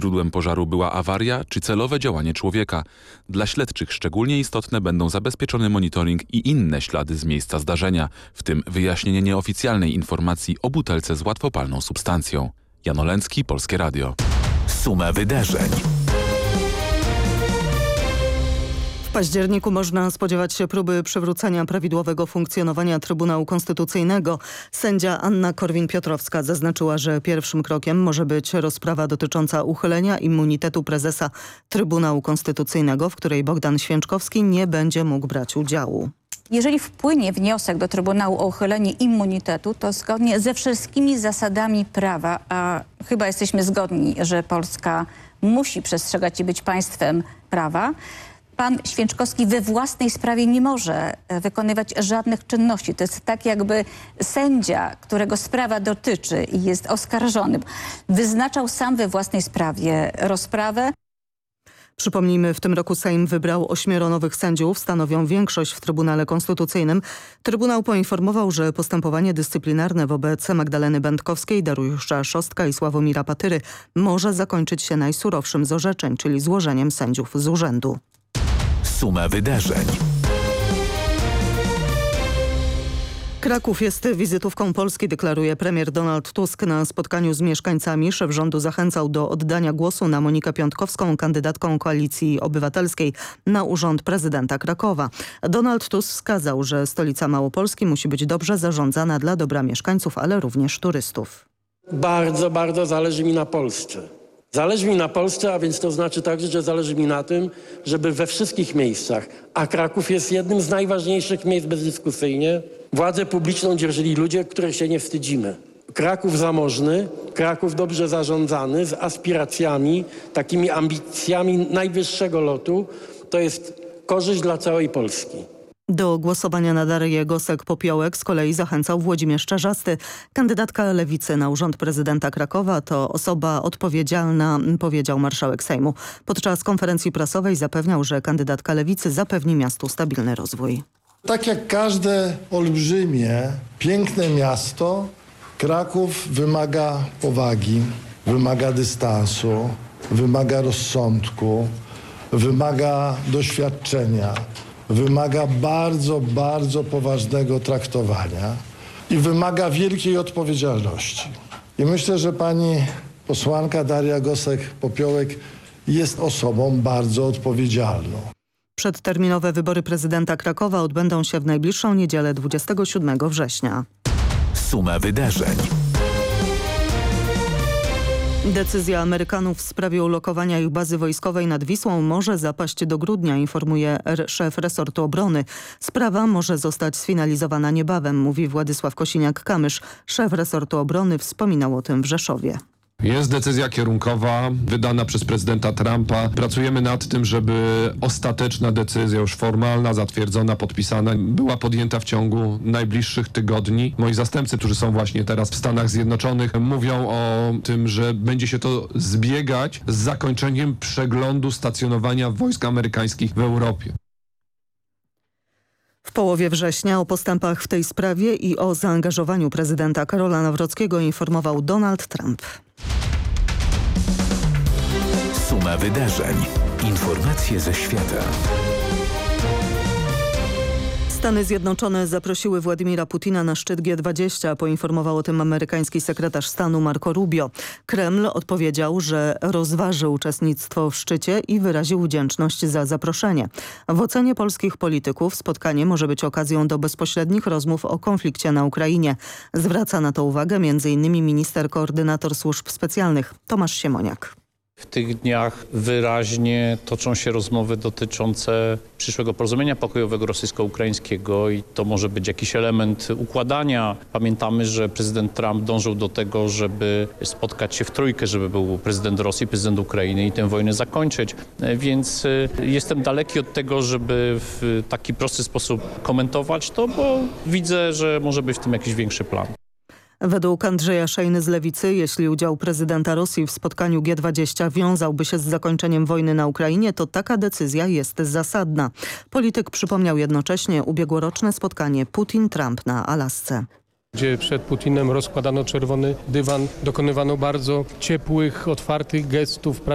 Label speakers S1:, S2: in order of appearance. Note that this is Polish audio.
S1: źródłem pożaru była awaria czy celowe działanie człowieka. Dla śledczych szczególnie istotne będą zabezpieczony monitoring i inne ślady z miejsca zdarzenia, w tym wyjaśnienie nieoficjalnej informacji o butelce z łatwopalną substancją. Jan Olęcki, Polskie Radio.
S2: Suma wydarzeń.
S3: W październiku można spodziewać się próby przywrócenia prawidłowego funkcjonowania Trybunału Konstytucyjnego. Sędzia Anna Korwin-Piotrowska zaznaczyła, że pierwszym krokiem może być rozprawa dotycząca uchylenia immunitetu prezesa Trybunału Konstytucyjnego, w której Bogdan Święczkowski nie będzie mógł brać udziału.
S4: Jeżeli wpłynie wniosek do Trybunału o uchylenie immunitetu, to zgodnie ze wszystkimi zasadami prawa, a chyba jesteśmy zgodni, że Polska musi przestrzegać i być państwem prawa, pan Święczkowski we własnej sprawie nie może wykonywać żadnych czynności. To jest tak, jakby sędzia, którego sprawa dotyczy i jest oskarżony, wyznaczał sam we własnej sprawie rozprawę.
S3: Przypomnijmy, w tym roku Sejm wybrał 8 nowych sędziów, stanowią większość w Trybunale Konstytucyjnym. Trybunał poinformował, że postępowanie dyscyplinarne wobec Magdaleny Będkowskiej, Dariusza Szostka i Sławomira Patyry może zakończyć się najsurowszym z orzeczeń, czyli złożeniem sędziów z urzędu.
S2: Suma wydarzeń.
S3: Kraków jest wizytówką Polski, deklaruje premier Donald Tusk na spotkaniu z mieszkańcami. Szef rządu zachęcał do oddania głosu na Monikę Piątkowską, kandydatką Koalicji Obywatelskiej na urząd prezydenta Krakowa. Donald Tusk wskazał, że stolica Małopolski musi być dobrze zarządzana dla dobra mieszkańców, ale również turystów.
S5: Bardzo, bardzo zależy mi na Polsce. Zależy mi na Polsce, a więc to znaczy także, że zależy mi na tym, żeby we wszystkich miejscach, a Kraków jest jednym z najważniejszych miejsc bezdyskusyjnie, władzę publiczną dzierżyli ludzie, których się nie wstydzimy. Kraków zamożny, Kraków dobrze zarządzany, z aspiracjami, takimi ambicjami najwyższego lotu, to jest korzyść dla całej Polski.
S3: Do głosowania na Darię Gosek-Popiołek z kolei zachęcał Włodzimierz Czarzasty. Kandydatka Lewicy na urząd prezydenta Krakowa to osoba odpowiedzialna, powiedział marszałek Sejmu. Podczas konferencji prasowej zapewniał, że kandydatka Lewicy zapewni miastu stabilny rozwój.
S6: Tak jak każde olbrzymie, piękne miasto, Kraków wymaga powagi, wymaga dystansu, wymaga rozsądku, wymaga doświadczenia. Wymaga bardzo, bardzo poważnego traktowania i wymaga wielkiej odpowiedzialności. I myślę, że pani posłanka Daria Gosek-Popiołek jest osobą bardzo odpowiedzialną.
S3: Przedterminowe wybory prezydenta Krakowa odbędą się w najbliższą niedzielę 27 września.
S2: Suma wydarzeń.
S3: Decyzja Amerykanów w sprawie ulokowania ich bazy wojskowej nad Wisłą może zapaść do grudnia, informuje szef resortu obrony. Sprawa może zostać sfinalizowana niebawem, mówi Władysław Kosiniak-Kamysz. Szef resortu obrony wspominał o tym w Rzeszowie.
S7: Jest decyzja kierunkowa wydana przez prezydenta Trumpa. Pracujemy nad tym, żeby ostateczna decyzja już formalna, zatwierdzona, podpisana była podjęta w ciągu najbliższych tygodni. Moi zastępcy, którzy są właśnie teraz w Stanach Zjednoczonych, mówią o tym, że będzie się to zbiegać z zakończeniem przeglądu stacjonowania wojsk amerykańskich w Europie.
S3: W połowie września o postępach w tej sprawie i o zaangażowaniu prezydenta Karola Nawrockiego informował Donald Trump.
S2: Suma wydarzeń. Informacje ze świata.
S3: Stany Zjednoczone zaprosiły Władimira Putina na szczyt G20, poinformował o tym amerykański sekretarz stanu Marco Rubio. Kreml odpowiedział, że rozważy uczestnictwo w szczycie i wyraził wdzięczność za zaproszenie. W ocenie polskich polityków spotkanie może być okazją do bezpośrednich rozmów o konflikcie na Ukrainie. Zwraca na to uwagę m.in. minister koordynator służb specjalnych Tomasz Siemoniak.
S8: W tych dniach wyraźnie toczą się rozmowy dotyczące przyszłego porozumienia pokojowego rosyjsko-ukraińskiego i to może być jakiś element układania. Pamiętamy, że prezydent Trump dążył do tego, żeby spotkać się w trójkę, żeby był prezydent Rosji, prezydent Ukrainy i tę wojnę zakończyć. Więc jestem daleki od tego, żeby w taki prosty sposób komentować to, bo widzę, że może być w tym jakiś większy plan.
S3: Według Andrzeja Szejny z Lewicy, jeśli udział prezydenta Rosji w spotkaniu G20 wiązałby się z zakończeniem wojny na Ukrainie, to taka decyzja jest zasadna. Polityk przypomniał jednocześnie ubiegłoroczne spotkanie Putin-Trump na Alasce,
S9: gdzie przed Putinem rozkładano czerwony dywan, dokonywano bardzo ciepłych, otwartych gestów.